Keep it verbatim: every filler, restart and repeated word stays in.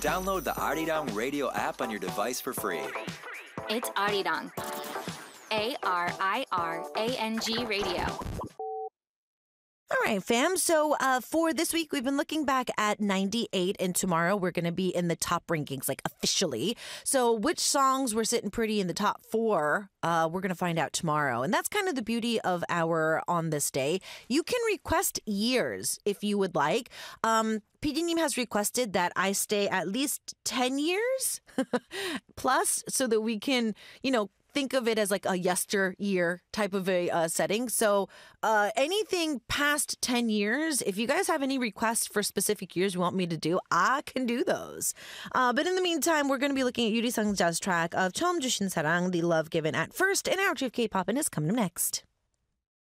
Download the Arirang Radio app on your device for free. It's Arirang. A R I R A N G Radio. All right, fam. So uh, for this week, we've been looking back at ninety-eight, and tomorrow we're going to be in the top rankings, like officially. So which songs were sitting pretty in the top four, uh, we're going to find out tomorrow. And that's kind of the beauty of our On This Day. You can request years if you would like. Um, 피디님 has requested that I stay at least ten years plus so that we can, you know, think of it as like a yesteryear type of a uh, setting. So uh, anything past ten years, if you guys have any requests for specific years you want me to do, I can do those. Uh, but in the meantime, we're going to be looking at Yuri Sung's jazz track of 처음 주신 사랑, The Love Given at First, and our G of K-pop, and it's coming up next.